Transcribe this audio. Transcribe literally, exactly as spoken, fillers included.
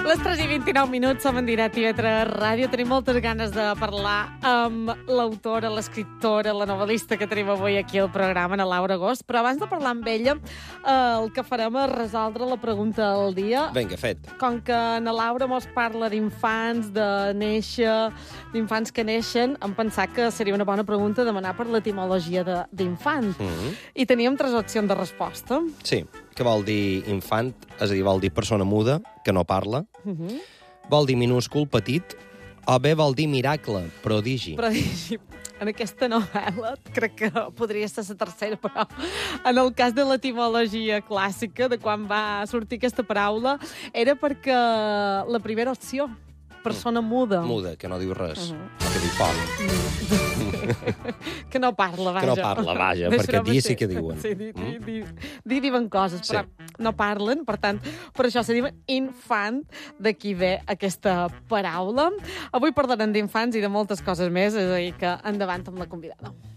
Les tres i vint-i-nou minuts, som en directe i a ràdio. Tenim moltes ganes de parlar amb l'autora, l'escriptora, la novel·lista que tenim avui aquí al programa, la Laura Agost. Però abans de parlar amb ella, eh, el que farem és resoldre la pregunta del dia. Vinga, fet. Com que na Laura mos parla d'infants, de néixer, d'infants que neixen, hem pensat que seria una bona pregunta demanar per l'etimologia d'infant. Mm -hmm. I teníem tres opcions de resposta. Sí, que vol dir infant, és a dir, vol dir persona muda, que no parla, Mm -hmm. vol dir minúscul, petit, o bé vol dir miracle, prodigi. Prodigi. En aquesta novel·la crec que podria ser la tercera, però en el cas de l'etimologia clàssica, de quan va sortir aquesta paraula, era perquè la primera opció, persona muda. Muda, que no diu res, Uh-huh. no que diu poc. Que no parla, vaja. Que no parla, vaja, Deixarem perquè dir així. sí que diuen. Sí, dir, Mm? dir, dir, dir diuen coses, però Sí. no parlen, per tant, per això se diuen infant, d'aquí ve aquesta paraula. Avui parlarem d'infants i de moltes coses més, és a dir, que endavant amb la convidada.